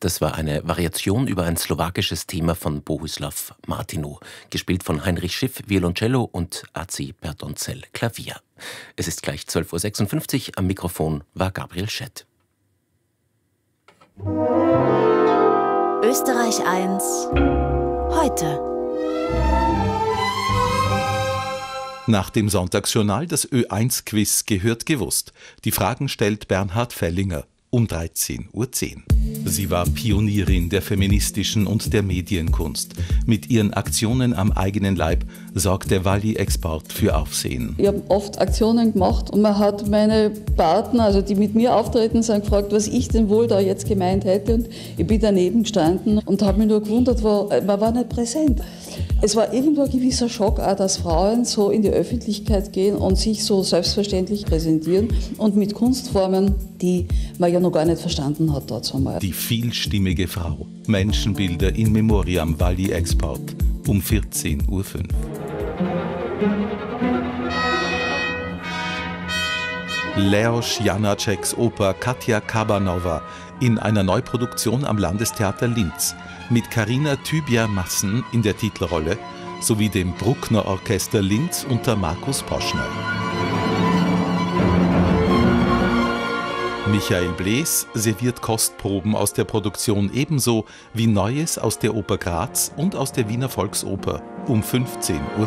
Das war eine Variation über ein slowakisches Thema von Bohuslav Martinu, gespielt von Heinrich Schiff, Violoncello und Aci Bertonzell, Klavier. Es ist gleich 12.56 Uhr, am Mikrofon war Gabriel Schett. Österreich 1 heute. Nach dem Sonntagsjournal das Ö1-Quiz gehört gewusst. Die Fragen stellt Bernhard Fellinger um 13.10 Uhr. Sie war Pionierin der feministischen und der Medienkunst. Mit ihren Aktionen am eigenen Leib sorgte Walli Export für Aufsehen. Ich habe oft Aktionen gemacht und man hat meine Partner, also die mit mir auftreten, sind gefragt, was ich denn wohl da jetzt gemeint hätte. Und ich bin daneben gestanden und habe mich nur gewundert, man war nicht präsent. Es war irgendwo ein gewisser Schock, auch, dass Frauen so in die Öffentlichkeit gehen und sich so selbstverständlich präsentieren und mit Kunstformen, die man ja noch gar nicht verstanden hat dazu mal. Die vielstimmige Frau. Menschenbilder in Memoriam Walli Export um 14.05 Uhr. Leos Janáčeks Oper Katja Kabanova in einer Neuproduktion am Landestheater Linz mit Carina Thybier-Massen in der Titelrolle sowie dem Bruckner Orchester Linz unter Markus Poschner. Michael Blees serviert Kostproben aus der Produktion ebenso wie Neues aus der Oper Graz und aus der Wiener Volksoper um 15.05 Uhr.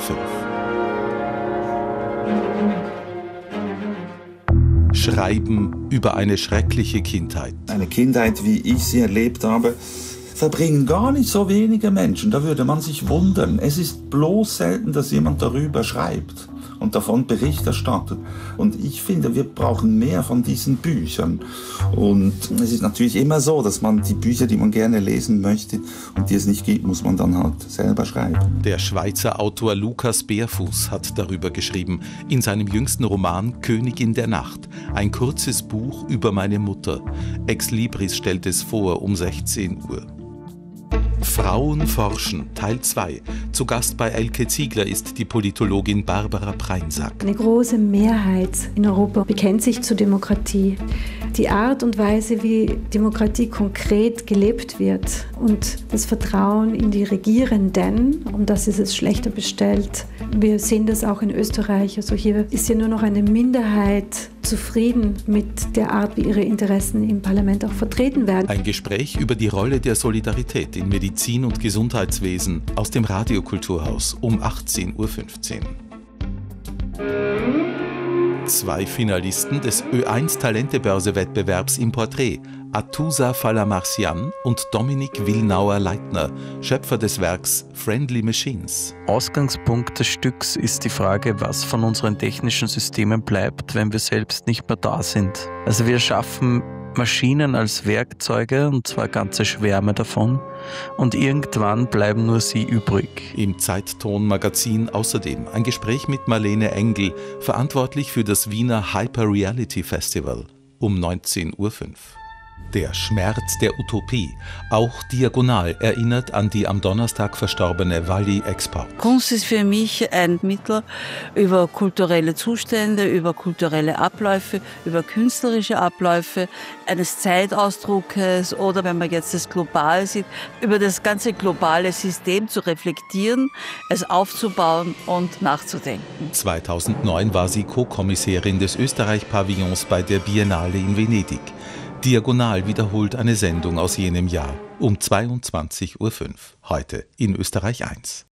Schreiben über eine schreckliche Kindheit. Eine Kindheit, wie ich sie erlebt habe, verbringen gar nicht so wenige Menschen. Da würde man sich wundern. Es ist bloß selten, dass jemand darüber schreibt und davon Bericht erstattet. Und ich finde, wir brauchen mehr von diesen Büchern. Und es ist natürlich immer so, dass man die Bücher, die man gerne lesen möchte und die es nicht gibt, muss man dann halt selber schreiben. Der Schweizer Autor Lukas Beerfuß hat darüber geschrieben, in seinem jüngsten Roman Königin der Nacht, ein kurzes Buch über meine Mutter. Ex Libris stellt es vor um 16 Uhr. Frauen forschen, Teil 2. Zu Gast bei Elke Ziegler ist die Politologin Barbara Preinsack. Eine große Mehrheit in Europa bekennt sich zur Demokratie. Die Art und Weise, wie Demokratie konkret gelebt wird und das Vertrauen in die Regierenden, um das ist es schlechter bestellt. Wir sehen das auch in Österreich. Also hier ist ja nur noch eine Minderheit zufrieden mit der Art, wie ihre Interessen im Parlament auch vertreten werden. Ein Gespräch über die Rolle der Solidarität in Medizin und Gesundheitswesen aus dem Radiokulturhaus um 18.15 Uhr. 2 Finalisten des Ö1 Talentebörse-Wettbewerbs im Porträt, Atusa Falamarcian und Dominik Wilnauer-Leitner, Schöpfer des Werks Friendly Machines. Ausgangspunkt des Stücks ist die Frage, was von unseren technischen Systemen bleibt, wenn wir selbst nicht mehr da sind. Also wir schaffen Maschinen als Werkzeuge, und zwar ganze Schwärme davon, und irgendwann bleiben nur sie übrig. Im Zeitton-Magazin außerdem ein Gespräch mit Marlene Engel, verantwortlich für das Wiener Hyper Reality Festival um 19.05 Uhr. Der Schmerz der Utopie. Auch Diagonal erinnert an die am Donnerstag verstorbene Walli Export. Kunst ist für mich ein Mittel, über kulturelle Zustände, über kulturelle Abläufe, über künstlerische Abläufe eines Zeitausdruckes oder, wenn man jetzt das Global sieht, über das ganze globale System zu reflektieren, es aufzubauen und nachzudenken. 2009 war sie Co-Kommissärin des Österreich-Pavillons bei der Biennale in Venedig. Diagonal wiederholt eine Sendung aus jenem Jahr um 22.05 Uhr, heute in Österreich 1.